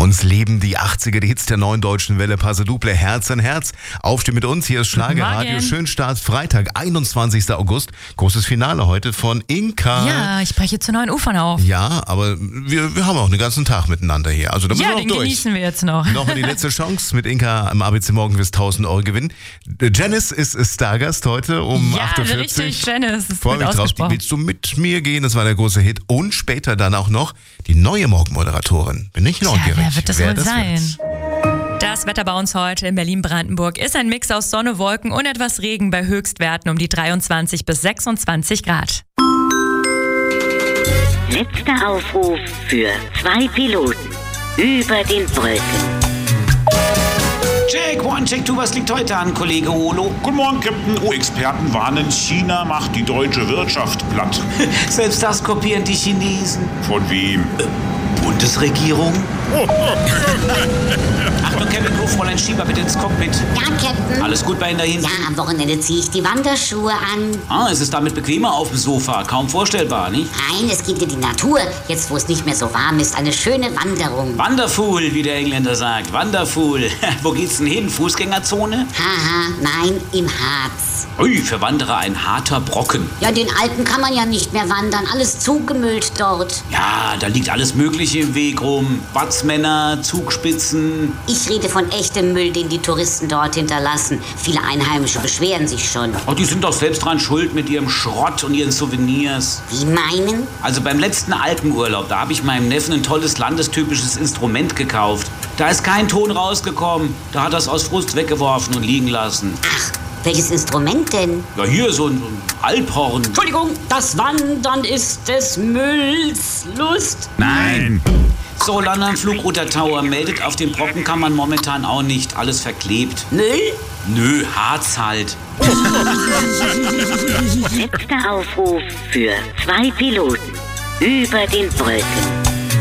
Uns leben die 80er, die Hits der neuen deutschen Welle. Passe Duple, Herz an Herz. Aufstehen mit uns, hier ist Schlagerradio. Schönstart, Freitag, 21. August. Großes Finale heute von Inka. Ja, ich breche zu neuen Ufern auf. Ja, aber wir haben auch den ganzen Tag miteinander hier. Also da müssen wir noch den durch. Genießen wir jetzt noch. Nochmal die letzte Chance mit Inka am ABC Morgen bis 1.000 Euro gewinnen. Janice ist Stargast heute um 8.40 Uhr. Ja, richtig, Janice. Freue mich drauf. Willst du mit mir gehen? Das war der große Hit. Und später dann auch noch die neue Morgenmoderatorin. Bin ich neugierig. Wer wird das wohl sein? Wird. Das Wetter bei uns heute in Berlin-Brandenburg ist ein Mix aus Sonne, Wolken und etwas Regen bei Höchstwerten um die 23 bis 26 Grad. Letzter Aufruf für 2 Piloten über den Wolken. Check 1, Check 2, was liegt heute an, Kollege Olo? Guten Morgen, Captain. Experten warnen, China macht die deutsche Wirtschaft platt. Selbst das kopieren die Chinesen. Von wem? Bundesregierung? Achtung, Kevin, ruf Fräulein Schieber bitte ins Cockpit. Ja, Captain. Alles gut bei Ihnen da hinten? Ja, am Wochenende ziehe ich die Wanderschuhe an. Es ist damit bequemer auf dem Sofa. Kaum vorstellbar, nicht? Nein, es geht in die Natur. Jetzt, wo es nicht mehr so warm ist, eine schöne Wanderung. Wonderful, wie der Engländer sagt. Wonderful. Wo geht's denn hin? Fußgängerzone? Haha, nein, im Harz. Ui, für Wanderer ein harter Brocken. Ja, den Alpen kann man ja nicht mehr wandern. Alles zugemüllt dort. Ja, da liegt alles Mögliche im Weg rum. Watzmänner, Zugspitzen. Ich rede von echtem Müll, den die Touristen dort hinterlassen. Viele Einheimische beschweren sich schon. Oh, die sind doch selbst dran schuld mit ihrem Schrott und ihren Souvenirs. Wie meinen? Also beim letzten Alpenurlaub, da habe ich meinem Neffen ein tolles landestypisches Instrument gekauft. Da ist kein Ton rausgekommen. Da hat er es aus Frust weggeworfen und liegen lassen. Ach, welches Instrument denn? Ja, hier so ein Alphorn. Entschuldigung, das Wandern ist des Mülls Lust. Nein! So, London Flugroute Tower meldet, auf den Brocken kann man momentan auch nicht. Alles verklebt. Müll? Nö, Harz halt. Letzter Aufruf für 2 Piloten über den Wolken.